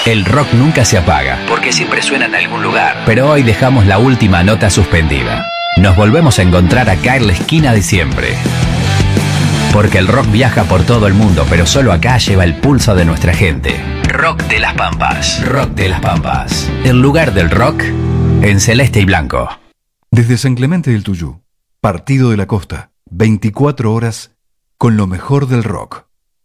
El rock nunca se apaga, porque siempre suena en algún lugar. Pero hoy dejamos la última nota suspendida. Nos volvemos a encontrar acá en la esquina de siempre. Porque el rock viaja por todo el mundo, pero solo acá lleva el pulso de nuestra gente. Rock de las Pampas. Rock de las Pampas. El lugar del rock en celeste y blanco. Desde San Clemente del Tuyú, Partido de la Costa, 24 horas con lo mejor del rock.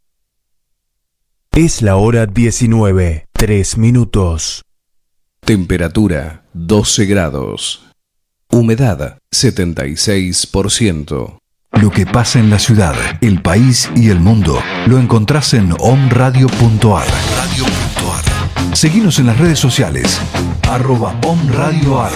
Es la hora 19, 3 minutos. Temperatura 12 grados. Humedad 76%. Lo que pasa en la ciudad, el país y el mundo lo encontrás en omradio.ar. Seguinos en las redes sociales @omradioar.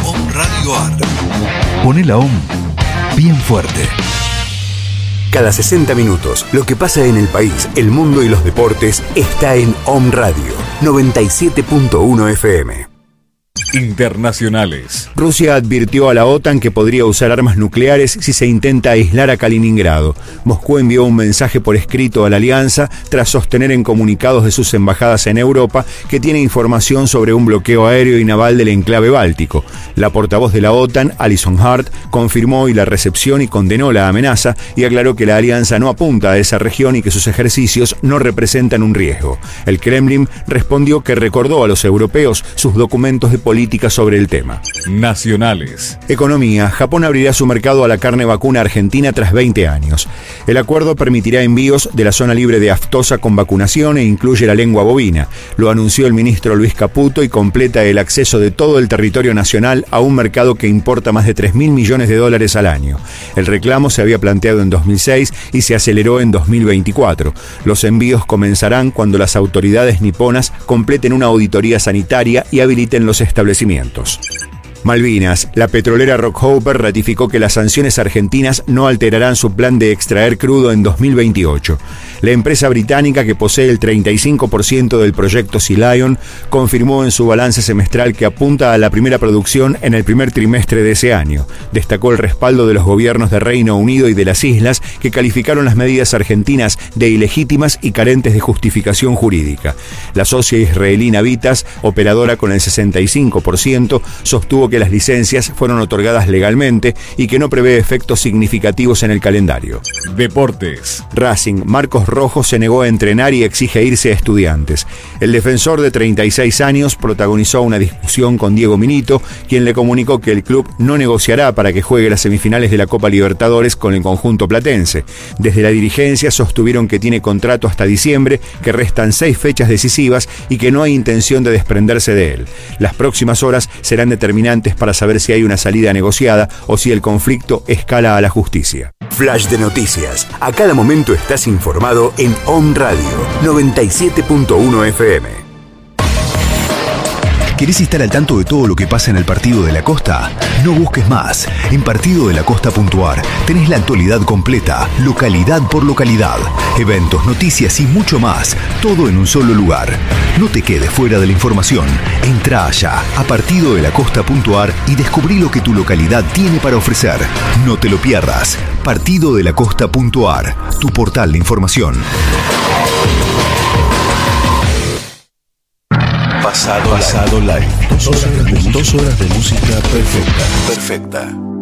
Poné la OM bien fuerte. Cada 60 minutos, lo que pasa en el país, el mundo y los deportes está en Om Radio 97.1 FM. Internacionales. Rusia advirtió a la OTAN que podría usar armas nucleares si se intenta aislar a Kaliningrado. Moscú envió un mensaje por escrito a la alianza tras sostener en comunicados de sus embajadas en Europa que tiene información sobre un bloqueo aéreo y naval del enclave báltico. La portavoz de la OTAN, Alison Hart, confirmó hoy la recepción y condenó la amenaza y aclaró que la alianza no apunta a esa región y que sus ejercicios no representan un riesgo. El Kremlin respondió que recordó a los europeos sus documentos de política sobre el tema. Nacionales. Economía. Japón abrirá su mercado a la carne vacuna argentina tras 20 años. El acuerdo permitirá envíos de la zona libre de aftosa con vacunación e incluye la lengua bovina. Lo anunció el ministro Luis Caputo y completa el acceso de todo el territorio nacional a un mercado que importa más de $3.000 millones al año. El reclamo se había planteado en 2006 y se aceleró en 2024. Los envíos comenzarán cuando las autoridades niponas completen una auditoría sanitaria y habiliten los establecimientos. Malvinas. La petrolera Rockhopper ratificó que las sanciones argentinas no alterarán su plan de extraer crudo en 2028. La empresa británica, que posee el 35% del proyecto Sea Lion, confirmó en su balance semestral que apunta a la primera producción en el primer trimestre de ese año. Destacó el respaldo de los gobiernos de Reino Unido y de las islas, que calificaron las medidas argentinas de ilegítimas y carentes de justificación jurídica. La socia israelí Navitas, operadora con el 65%, sostuvo que las licencias fueron otorgadas legalmente y que no prevé efectos significativos en el calendario. Deportes. Racing. Marcos Rojo se negó a entrenar y exige irse a Estudiantes. El defensor de 36 años protagonizó una discusión con Diego Milito, quien le comunicó que el club no negociará para que juegue las semifinales de la Copa Libertadores con el conjunto platense. Desde la dirigencia sostuvieron que tiene contrato hasta diciembre, que restan 6 fechas decisivas y que no hay intención de desprenderse de él. Las próximas horas serán determinantes para saber si hay una salida negociada o si el conflicto escala a la justicia. Flash de noticias. A cada momento estás informado en Om Radio 97.1 FM. ¿Querés estar al tanto de todo lo que pasa en el Partido de la Costa? No busques más. En partidodelacosta.ar tenés la actualidad completa, localidad por localidad, eventos, noticias y mucho más, todo en un solo lugar. No te quedes fuera de la información. Entrá allá a partidodelacosta.ar y descubrí lo que tu localidad tiene para ofrecer. No te lo pierdas. Partidodelacosta.ar, tu portal de información. Pasado live. 2 horas de música perfecta.